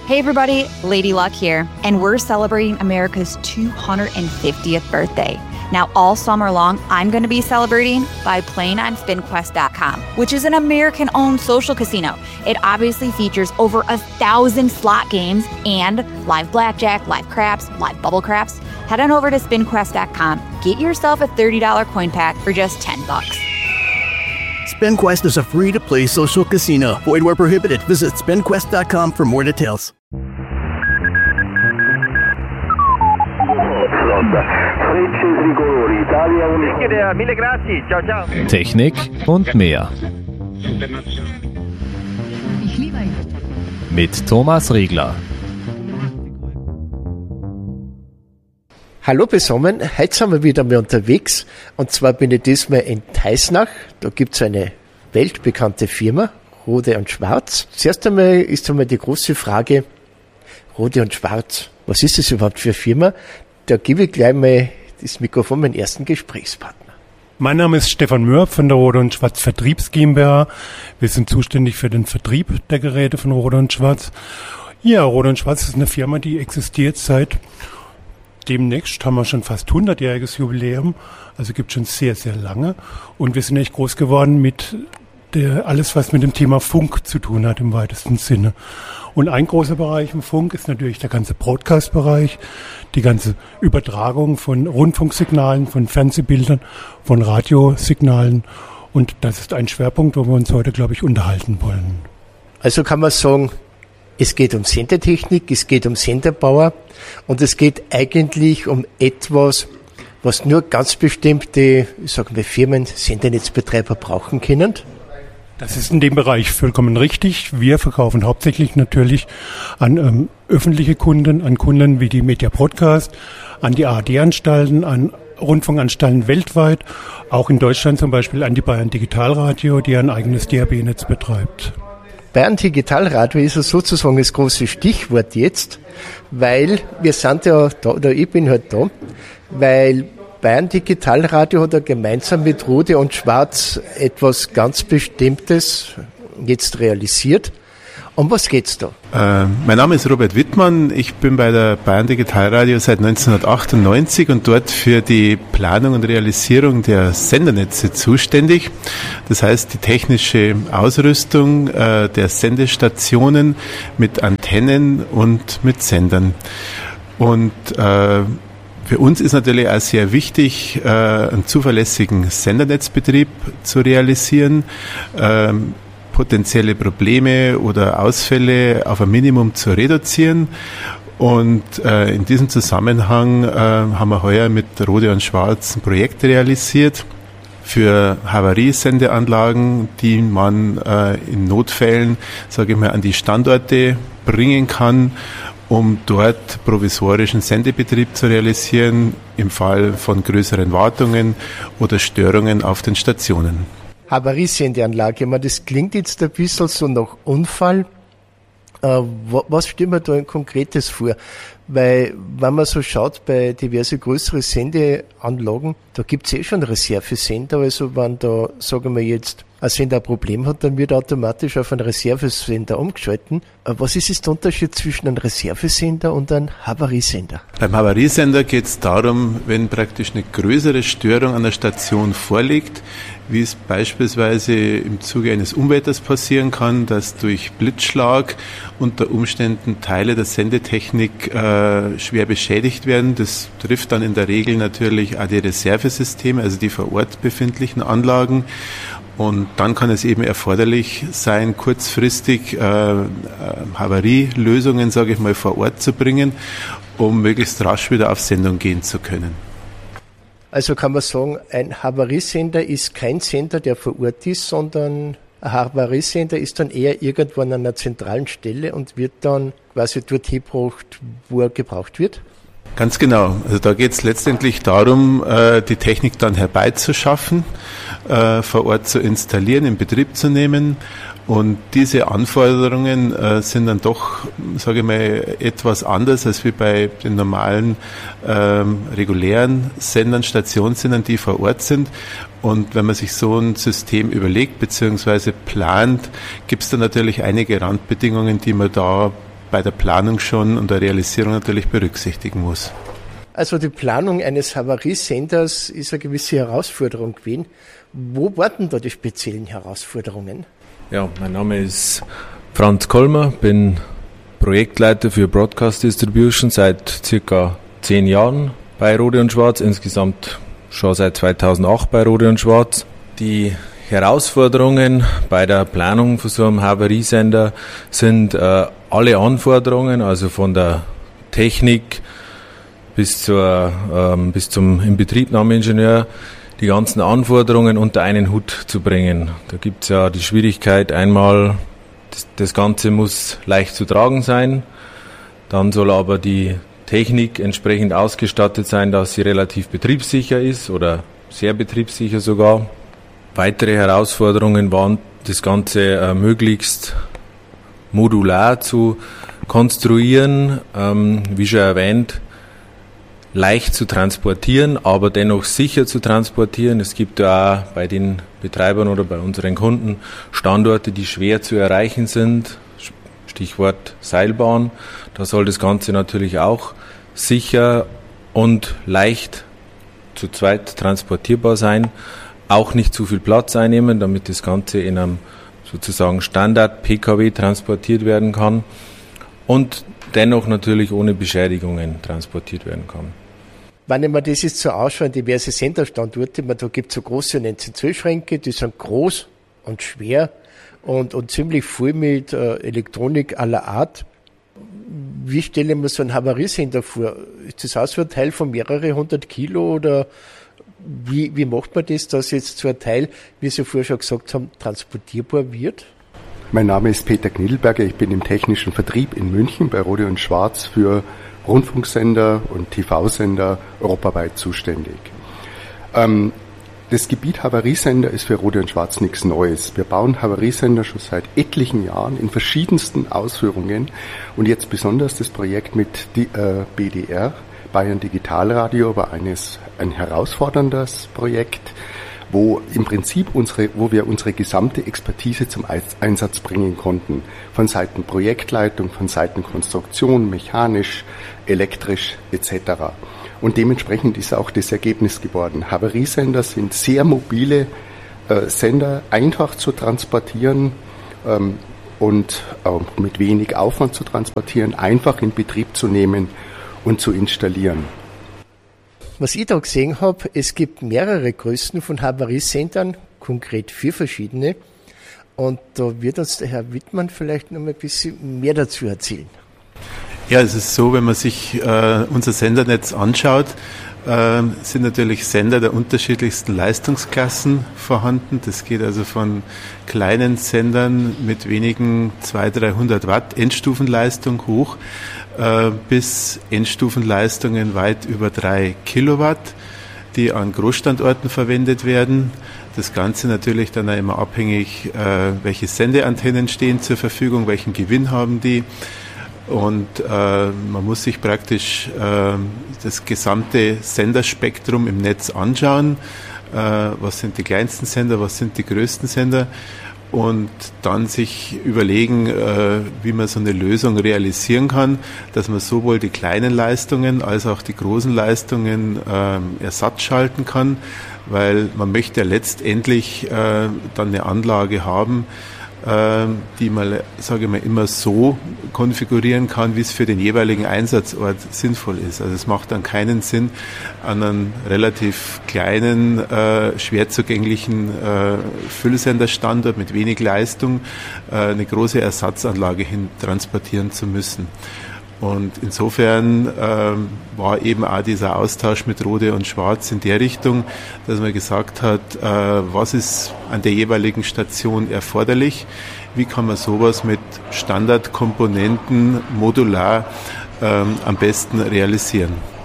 Hey everybody, Lady Luck here, and we're celebrating America's 250th birthday. Now, all summer long, I'm going to be celebrating by playing on SpinQuest.com, which is an American-owned social casino. It obviously features over 1,000 slot games and live blackjack, live craps, live bubble craps. Head on over to SpinQuest.com. Get yourself a $30 coin pack for just $10. SpinQuest is a free-to-play social casino. Void where prohibited. Visit SpinQuest.com for more details. Technik und mehr. Mit Thomas Riegler. Hallo beisammen, heute sind wir wieder mal unterwegs und zwar bin ich diesmal in Teisnach. Da gibt es eine weltbekannte Firma, Rohde & Schwarz. Zuerst einmal ist einmal die große Frage, Rohde & Schwarz, was ist das überhaupt für eine Firma? Da gebe ich gleich mal das Mikrofon meinen ersten Gesprächspartner. Mein Name ist Stefan Mörb von der Rohde & Schwarz Vertriebs GmbH. Wir sind zuständig für den Vertrieb der Geräte von Rohde & Schwarz. Ja, Rohde & Schwarz ist eine Firma, die existiert seit demnächst, haben wir schon fast 100-jähriges Jubiläum, also gibt schon sehr, sehr lange. Und wir sind echt groß geworden mit alles, was mit dem Thema Funk zu tun hat im weitesten Sinne. Und ein großer Bereich im Funk ist natürlich der ganze Broadcast-Bereich, die ganze Übertragung von Rundfunksignalen, von Fernsehbildern, von Radiosignalen. Und das ist ein Schwerpunkt, wo wir uns heute, glaube ich, unterhalten wollen. Also kann man sagen, es geht um Sendertechnik, es geht um Senderbauer und es geht eigentlich um etwas, was nur ganz bestimmte, Firmen, Sendernetzbetreiber brauchen können. Das ist in dem Bereich vollkommen richtig. Wir verkaufen hauptsächlich natürlich an öffentliche Kunden, an Kunden wie die Media Broadcast, an die ARD-Anstalten, an Rundfunkanstalten weltweit, auch in Deutschland zum Beispiel an die Bayern Digitalradio, die ein eigenes DAB-Netz betreibt. Bayern Digitalradio ist ja sozusagen das große Stichwort jetzt, weil wir sind ja da, oder ich bin halt da, weil Bayern Digitalradio hat ja gemeinsam mit Rohde & Schwarz etwas ganz Bestimmtes jetzt realisiert. Um was geht's da? Mein Name ist Robert Wittmann. Ich bin bei der Bayern Digitalradio seit 1998 und dort für die Planung und Realisierung der Sendernetze zuständig. Das heißt, die technische Ausrüstung der Sendestationen mit Antennen und mit Sendern. Und für uns ist natürlich auch sehr wichtig, einen zuverlässigen Sendernetzbetrieb zu realisieren, potenzielle Probleme oder Ausfälle auf ein Minimum zu reduzieren. Und in diesem Zusammenhang haben wir heuer mit Rohde & Schwarz ein Projekt realisiert für Havariesendeanlagen, die man in Notfällen, an die Standorte bringen kann, um dort provisorischen Sendebetrieb zu realisieren im Fall von größeren Wartungen oder Störungen auf den Stationen. Havariesendeanlage, das klingt jetzt ein bisschen so nach Unfall. Was stellt man da ein Konkretes vor? Weil, wenn man so schaut, bei diverse größere Sendeanlagen, da gibt's schon Reservesender, also wenn da, sagen wir jetzt, ein Sender ein Problem hat, dann wird automatisch auf einen Reservesender umgeschalten. Was ist der Unterschied zwischen einem Reservesender und einem Havariesender? Beim Havariesender geht es darum, wenn praktisch eine größere Störung an der Station vorliegt, wie es beispielsweise im Zuge eines Unwetters passieren kann, dass durch Blitzschlag unter Umständen Teile der Sendetechnik schwer beschädigt werden. Das trifft dann in der Regel natürlich auch die Reservesysteme, also die vor Ort befindlichen Anlagen. Und dann kann es eben erforderlich sein, kurzfristig Havarielösungen, vor Ort zu bringen, um möglichst rasch wieder auf Sendung gehen zu können. Also kann man sagen, ein Havariesender ist kein Sender, der vor Ort ist, sondern ein Havariesender ist dann eher irgendwo an einer zentralen Stelle und wird dann quasi dort hingebracht, wo er gebraucht wird? Ganz genau. Also da geht es letztendlich darum, die Technik dann herbeizuschaffen, vor Ort zu installieren, in Betrieb zu nehmen. Und diese Anforderungen sind dann doch, etwas anders als wie bei den normalen regulären Sendern, Stationssendern, die vor Ort sind. Und wenn man sich so ein System überlegt bzw. plant, gibt es dann natürlich einige Randbedingungen, die man da bei der Planung schon und der Realisierung natürlich berücksichtigen muss. Also die Planung eines Havariesenders ist eine gewisse Herausforderung gewesen. Wo warten da die speziellen Herausforderungen? Ja, mein Name ist Franz Kollmer, bin Projektleiter für Broadcast Distribution seit circa 10 Jahren bei Rode und Schwarz, insgesamt schon seit 2008 bei Rode und Schwarz. Die Herausforderungen bei der Planung für so einem Havariesender sind alle Anforderungen, also von der Technik bis zum Inbetriebnahmeingenieur, die ganzen Anforderungen unter einen Hut zu bringen. Da gibt es ja die Schwierigkeit, einmal das Ganze muss leicht zu tragen sein, dann soll aber die Technik entsprechend ausgestattet sein, dass sie relativ betriebssicher ist oder sehr betriebssicher sogar. Weitere Herausforderungen waren, das Ganze möglichst modular zu konstruieren, wie schon erwähnt, leicht zu transportieren, aber dennoch sicher zu transportieren. Es gibt ja auch bei den Betreibern oder bei unseren Kunden Standorte, die schwer zu erreichen sind. Stichwort Seilbahn. Da soll das Ganze natürlich auch sicher und leicht zu zweit transportierbar sein. Auch nicht zu viel Platz einnehmen, damit das Ganze in einem sozusagen Standard-PKW transportiert werden kann und dennoch natürlich ohne Beschädigungen transportiert werden kann. Wenn ich mir das jetzt so anschaue, diverse Senderstandorte, da gibt es so große 19-Zoll-Schränke, die sind groß und schwer und ziemlich voll mit Elektronik aller Art. Wie stelle ich mir so einen Havariesender vor? Ist das auch so ein Teil von mehrere 100 Kilo oder wie macht man das, dass jetzt so ein Teil, wie Sie vorher schon gesagt haben, transportierbar wird? Mein Name ist Peter Knilberger, ich bin im technischen Vertrieb in München bei Rode und Schwarz für Rundfunksender und TV-Sender europaweit zuständig. Das Gebiet Havariesender ist für Rode und Schwarz nichts Neues. Wir bauen Havariesender schon seit etlichen Jahren in verschiedensten Ausführungen und jetzt besonders das Projekt mit BDR, Bayern Digitalradio, war ein herausforderndes Projekt, wo im Prinzip wo wir unsere gesamte Expertise zum Einsatz bringen konnten. Von Seiten Projektleitung, von Seiten Konstruktion, mechanisch, elektrisch etc. Und dementsprechend ist auch das Ergebnis geworden. Havariesender sind sehr mobile Sender, einfach zu transportieren und auch mit wenig Aufwand zu transportieren, einfach in Betrieb zu nehmen und zu installieren. Was ich da gesehen habe, es gibt mehrere Größen von Havariesendern, konkret 4 verschiedene. Und da wird uns der Herr Wittmann vielleicht noch mal ein bisschen mehr dazu erzählen. Ja, es ist so, wenn man sich unser Sendernetz anschaut, sind natürlich Sender der unterschiedlichsten Leistungsklassen vorhanden. Das geht also von kleinen Sendern mit wenigen 200-300 Watt Endstufenleistung hoch bis Endstufenleistungen weit über 3 Kilowatt, die an Großstandorten verwendet werden. Das Ganze natürlich dann auch immer abhängig, welche Sendeantennen stehen zur Verfügung, welchen Gewinn haben die. Und man muss sich praktisch das gesamte Senderspektrum im Netz anschauen. Was sind die kleinsten Sender, was sind die größten Sender? Und dann sich überlegen, wie man so eine Lösung realisieren kann, dass man sowohl die kleinen Leistungen als auch die großen Leistungen Ersatz schalten kann, weil man möchte ja letztendlich dann eine Anlage haben, die man, sage ich mal, immer so konfigurieren kann, wie es für den jeweiligen Einsatzort sinnvoll ist. Also es macht dann keinen Sinn, an einen relativ kleinen, schwer zugänglichen Füllsenderstandort mit wenig Leistung eine große Ersatzanlage hin transportieren zu müssen. Und insofern war eben auch dieser Austausch mit Rode und Schwarz in der Richtung, dass man gesagt hat, was ist an der jeweiligen Station erforderlich, wie kann man sowas mit Standardkomponenten modular am besten realisieren.